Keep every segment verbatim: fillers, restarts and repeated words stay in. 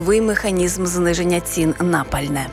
новий механізм зниження цін на пальне.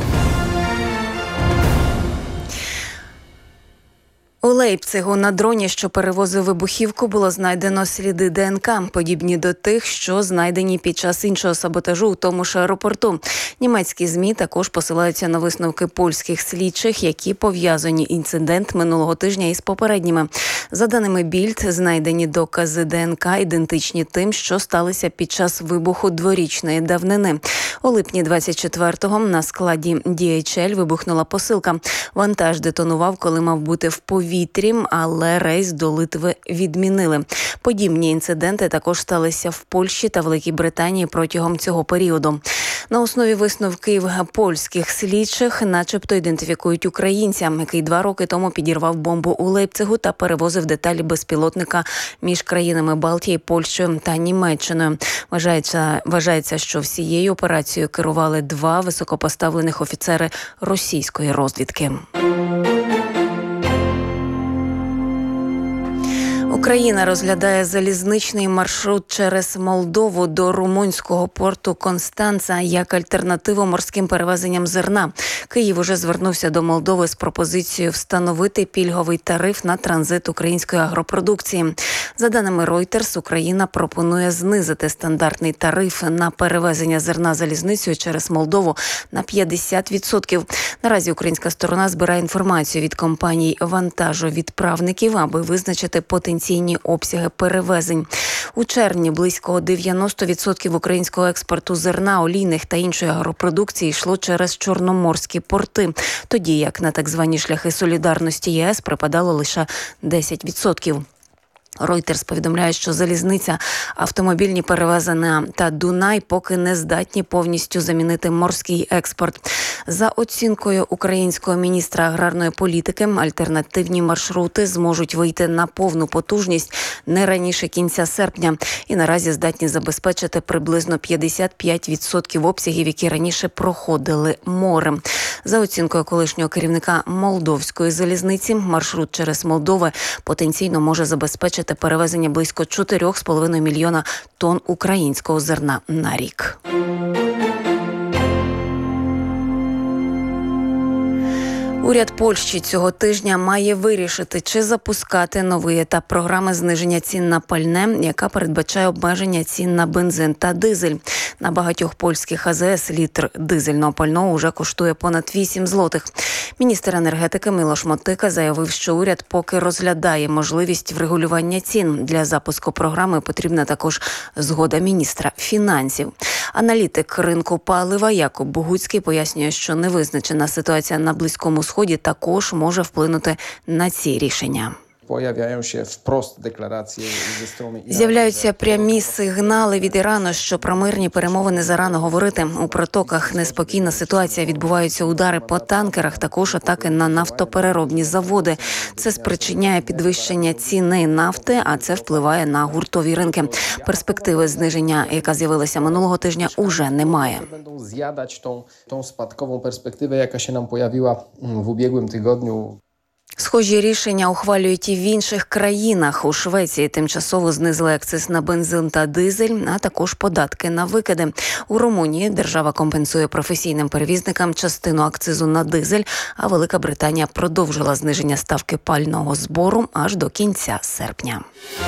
У Лейпцигу на дроні, що перевозив вибухівку, було знайдено сліди ДНК, подібні до тих, що знайдені під час іншого саботажу у тому ж аеропорту. Німецькі ЗМІ також посилаються на висновки польських слідчих, які пов'язані інцидент минулого тижня із попередніми. За даними Більд, знайдені докази ДНК ідентичні тим, що сталися під час вибуху дворічної давнини. У липні двадцять четвертого на складі ді ейч ель вибухнула посилка. Вантаж детонував, коли мав бути в повітрі. Вітрі, але рейс до Литви відмінили. Подібні інциденти також сталися в Польщі та Великій Британії протягом цього періоду. На основі висновків польських слідчих начебто ідентифікують українця, який два роки тому підірвав бомбу у Лейпцигу та перевозив деталі безпілотника між країнами Балтії, Польщею та Німеччиною. Вважається, вважається, що всією операцією керували два високопоставлених офіцери російської розвідки. Україна розглядає залізничний маршрут через Молдову до румунського порту Констанца як альтернативу морським перевезенням зерна. Київ уже звернувся до Молдови з пропозицією встановити пільговий тариф на транзит української агропродукції. За даними Reuters, Україна пропонує знизити стандартний тариф на перевезення зерна залізницею через Молдову на п'ятдесят відсотків. Наразі українська сторона збирає інформацію від компаній вантажовідправників, аби визначити потенційні обсяги перевезень. У червні близько дев'яносто відсотків українського експорту зерна, олійних та іншої агропродукції йшло через чорноморські порти, тоді як на так звані шляхи солідарності ЄС припадало лише десять відсотків. Reuters повідомляє, що залізниця, автомобільні перевезення та Дунай поки не здатні повністю замінити морський експорт. За оцінкою українського міністра аграрної політики, альтернативні маршрути зможуть вийти на повну потужність не раніше кінця серпня і наразі здатні забезпечити приблизно п'ятдесят п'ять відсотків обсягів, які раніше проходили морем. За оцінкою колишнього керівника Молдовської залізниці, маршрут через Молдову потенційно може забезпечити перевезення близько чотири з половиною мільйона тонн українського зерна на рік. Уряд Польщі цього тижня має вирішити, чи запускати новий етап програми зниження цін на пальне, яка передбачає обмеження цін на бензин та дизель. На багатьох польських а зе ес літр дизельного пального вже коштує понад вісім злотих. Міністр енергетики Милош Мотика заявив, що уряд поки розглядає можливість врегулювання цін. Для запуску програми потрібна також згода міністра фінансів. Аналітик ринку палива Якуб Богуцький пояснює, що невизначена ситуація на Близькому Сході також може вплинути на ці рішення. З'являються прямі сигнали від Ірану, що про мирні перемовини зарано говорити. У протоках неспокійна ситуація, відбуваються удари по танкерах, також атаки на нафтопереробні заводи. Це спричиняє підвищення ціни нафти, а це впливає на гуртові ринки. Перспективи зниження, яка з'явилася минулого тижня, уже немає. Będą zjadać tą, tą spadkową perspektywę, jaka się nam pojawiła w ubiegłym tygodniu. Схожі рішення ухвалюють і в інших країнах. У Швеції тимчасово знизили акциз на бензин та дизель, а також податки на викиди. У Румунії держава компенсує професійним перевізникам частину акцизу на дизель, а Велика Британія продовжила зниження ставки пального збору аж до кінця серпня.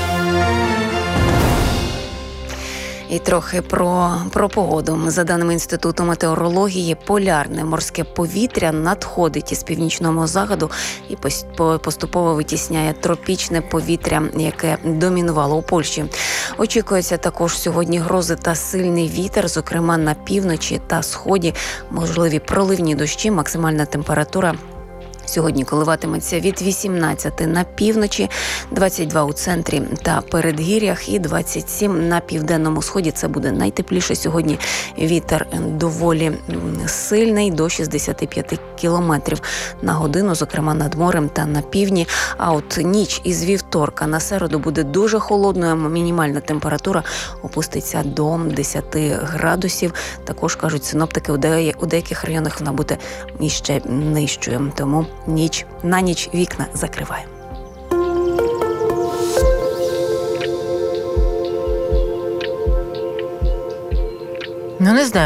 І трохи про, про погоду. За даними Інституту метеорології, полярне морське повітря надходить із північного заходу і поступово витісняє тропічне повітря, яке домінувало у Польщі. Очікується також сьогодні грози та сильний вітер, зокрема на півночі та сході, можливі проливні дощі, максимальна температура сьогодні коливатиметься від вісімнадцяти на півночі, двадцять два у центрі та передгір'ях і двадцять сім на південному сході. Це буде найтепліше сьогодні. Вітер доволі сильний, до шістдесят п'ять кілометрів на годину, зокрема над морем та на півдні. А от ніч із вівторка на середу буде дуже холодною, мінімальна температура опуститься до десяти градусів. Також, кажуть синоптики, у деяких районах вона буде іще нижчою, тому ніч на ніч вікна закриваємо. Ну, не знаю.